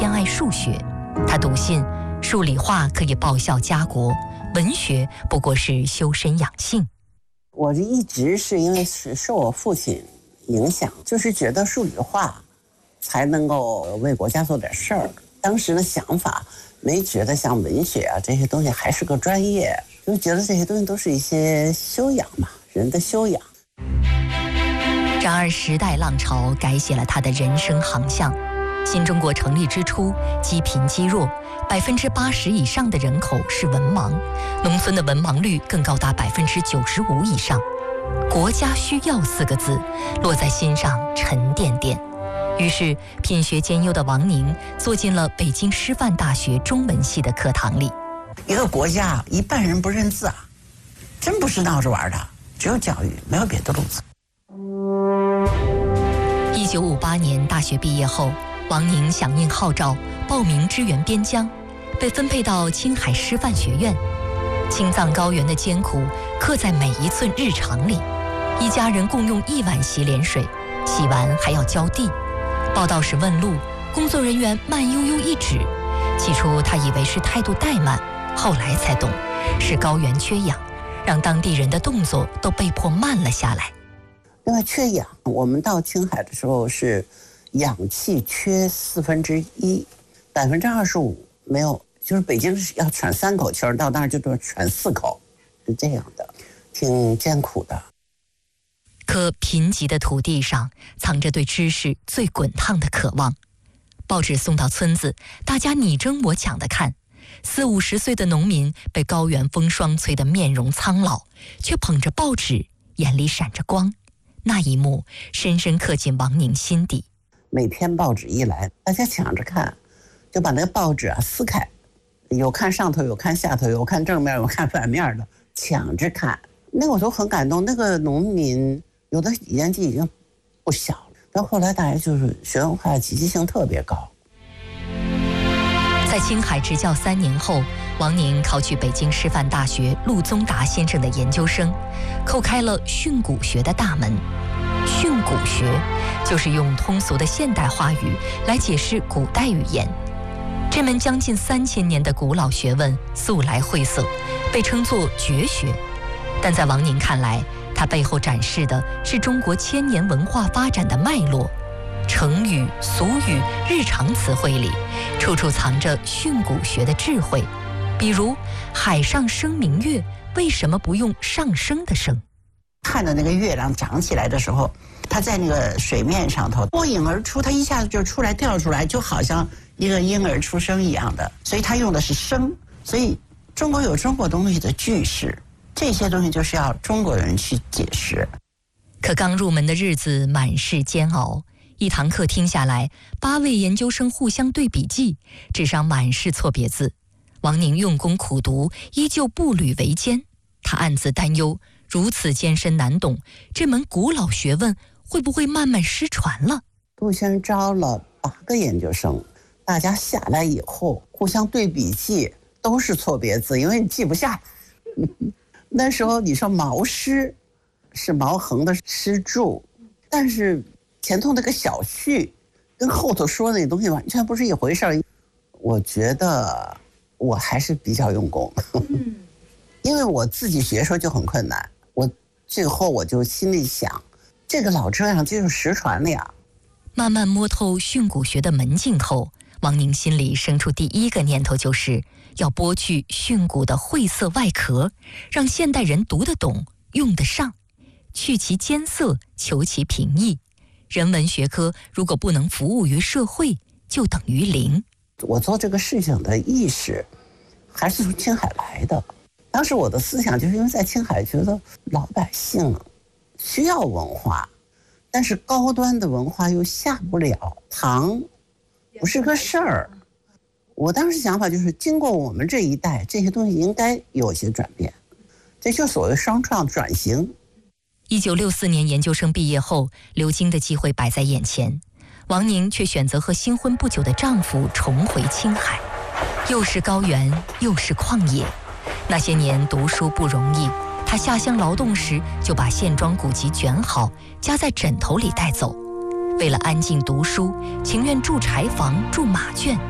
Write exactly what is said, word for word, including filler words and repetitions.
偏爱数学。他笃信数理化可以报效家国，文学不过是修身养性。 我一直是因为是受我父亲影响，就是觉得数理化才能够为国家做点事儿。当时的想法没觉得像文学啊这些东西还是个专业，就觉得这些东西都是一些修养嘛，人的修养。 然而时代浪潮改写了他的人生航向。新中国成立之初，积贫积弱，百分之八十以上的人口是文盲，农村的文盲率更高达百分之九十五以上。国家需要四个字落在心上沉甸甸。于是品学兼优的王宁坐进了北京师范大学中文系的课堂里。 一个国家一半人不认字啊，真不是闹着玩的，只有教育，没有别的路子。 一九五八年大学毕业后，王宁响应号召报名支援边疆，被分配到青海师范学院。青藏高原的艰苦刻在每一寸日常里，一家人共用一碗洗脸水，洗完还要浇地。报到时问路，工作人员慢悠悠一指，起初他以为是态度怠慢，后来才懂是高原缺氧，让当地人的动作都被迫慢了下来。 另外缺氧，我们到青海的时候是氧气缺四分之一，百分之二十五没有，就是北京是要喘三口气儿，到那儿就都喘四口，是这样的，挺艰苦的。 可贫瘠的土地上藏着对知识最滚烫的渴望。报纸送到村子，大家你争我抢的看，四五十岁的农民被高原风霜吹得面容苍老，却捧着报纸，眼里闪着光。那一幕深深刻进王宁心底。 每天报纸一来，大家抢着看，就把那个报纸啊撕开，有看上头，有看下头，有看正面，有看反面的，抢着看。那我都很感动。那个农民有的年纪已经不小了，到后来大家就是学文化积极性特别高。 在青海执教三年后，王宁考取北京师范大学陆宗达先生的研究生，叩开了训诂学的大门。训诂学就是用通俗的现代话语来解释古代语言。这门将近三千年的古老学问素来晦涩，被称作绝学。但在王宁看来，它背后展示的是中国千年文化发展的脉络。成语、俗语、日常词汇里，处处藏着训诂学的智慧。比如海上生明月，为什么不用上升的升？ 看到那个月亮长起来的时候，它在那个水面上头脱颖而出，它一下子就出来掉出来，就好像一个婴儿出生一样的，所以它用的是升。所以中国有中国东西的句式，这些东西就是要中国人去解释。 可刚入门的日子满是煎熬，一堂课听下来，八位研究生互相对笔记，纸上满是错别字。王宁用功苦读，依旧步履维艰。他暗自担忧，如此艰深难懂，这门古老学问会不会慢慢失传了？ 杜先招了八个研究生，大家下来以后互相对笔记，都是错别字，因为你记不下。那时候你说毛诗是毛横的诗注，但是前头那个小序跟后头说的那东西完全不是一回事儿。我觉得我还是比较用功，因为我自己学的时候就很困难，我最后我就心里想，这个老这样就是实传了呀。 慢慢摸透训诂学的门径后，王宁心里生出第一个念头，就是要剥去训诂的晦涩外壳，让现代人读得懂、用得上，去其艰涩，求其平易。人文学科如果不能服务于社会，就等于零。 我做这个事情的意识还是从青海来的。当时我的思想就是因为在青海觉得老百姓需要文化，但是高端的文化又下不了堂，不是个事儿。我当时想法就是经过我们这一代，这些东西应该有些转变，这就所谓双创转型。 一九六四年研究生毕业后，留京的机会摆在眼前，王宁却选择和新婚不久的丈夫重回青海。又是高原，又是旷野，那些年读书不容易，她下乡劳动时就把线装古籍卷好，夹在枕头里带走。为了安静读书，情愿住柴房、住马圈，